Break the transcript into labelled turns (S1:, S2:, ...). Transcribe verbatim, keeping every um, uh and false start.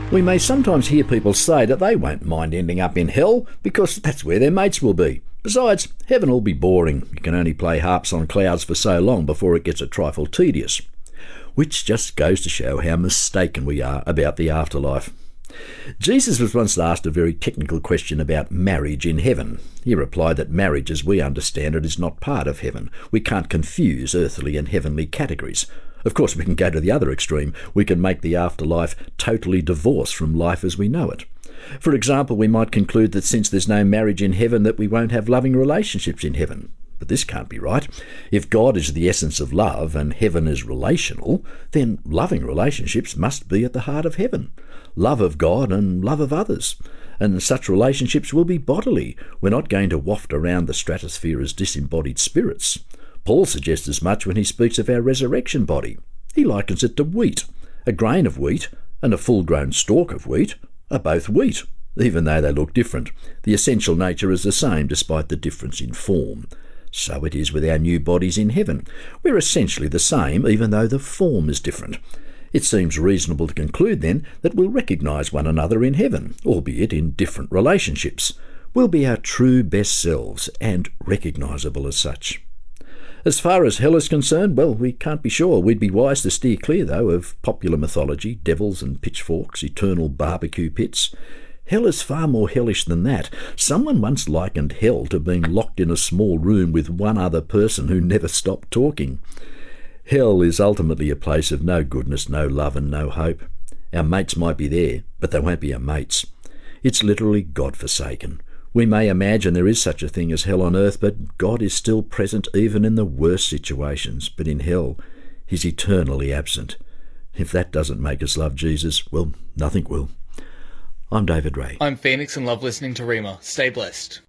S1: We may sometimes hear people say that they won't mind ending up in hell because that's where their mates will be. Besides, heaven will be boring. You can only play harps on clouds for so long before it gets a trifle tedious. Which just goes to show how mistaken we are about the afterlife. Jesus was once asked a very technical question about marriage in heaven. He replied that marriage, as we understand it, is not part of heaven. We can't confuse earthly and heavenly categories. Of course, we can go to the other extreme. We can make the afterlife totally divorced from life as we know it. For example, we might conclude that since there's no marriage in heaven, that we won't have loving relationships in heaven. But this can't be right. If God is the essence of love and heaven is relational, then loving relationships must be at the heart of heaven. Love of God and love of others. And such relationships will be bodily. We're not going to waft around the stratosphere as disembodied spirits. Paul suggests as much when he speaks of our resurrection body. He likens it to wheat. A grain of wheat and a full-grown stalk of wheat are both wheat, even though they look different. The essential nature is the same despite the difference in form. So it is with our new bodies in heaven. We're essentially the same, even though the form is different. It seems reasonable to conclude, then, that we'll recognise one another in heaven, albeit in different relationships. We'll be our true best selves, and recognisable as such. As far as hell is concerned, well, we can't be sure. We'd be wise to steer clear, though, of popular mythology, devils and pitchforks, eternal barbecue pits. Hell is far more hellish than that. Someone once likened hell to being locked in a small room with one other person who never stopped talking. Hell is ultimately a place of no goodness, no love and no hope. Our mates might be there, but they won't be our mates. It's literally God-forsaken. We may imagine there is such a thing as hell on earth, but God is still present even in the worst situations. But in hell, he's eternally absent. If that doesn't make us love Jesus, well, nothing will. I'm David Ray.
S2: I'm Phoenix and love listening to Rima. Stay blessed.